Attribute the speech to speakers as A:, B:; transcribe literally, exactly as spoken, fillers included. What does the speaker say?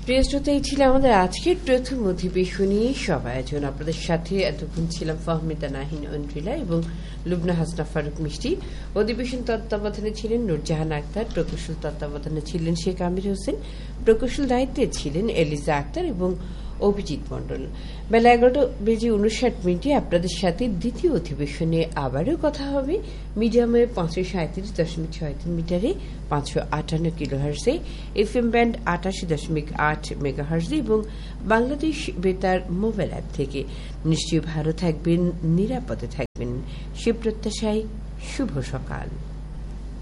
A: প্রিয় শ্রোতা, এই ছিল আমাদের আজকের প্রথম অধিবেশনী সব আয়োজন। আপনাদের সাথে এতক্ষণ ছিলাম ফাহমিদা নাহিন অন্দ্রিলা এবং লুবনা হাসনা ফারুক মিষ্টি। অধিবেশন তত্ত্বাবধানে ছিলেন নূরজাহান আক্তার, প্রকৌশল তত্ত্বাবধানে ছিলেন শেখ আমির হোসেন, প্রকৌশল দায়িত্বে ছিলেন এলিজা আক্তার এবং অভিজিৎ মন্ডল। বেলা এগারোটা বেজে উনষাট মিনিটে আপনাদের সাথে দ্বিতীয় অধিবেশনে আবারও কথা হবে মিডিয়ামে পাঁচশো সাঁত্রিশ দশমিক ছয় তিন মিটারে পাঁচশো আটান্ন কিলো হার্সে, এফ এম ব্যান্ড আটাশি দশমিক আট মেগা হার্সে এবং বাংলাদেশ বেতার মোবাইল অ্যাপ থেকে। নিশ্চয়ই ভালো থাকবেন, নিরাপদে থাকবেন, সে প্রত্যাশায় শুভ সকাল।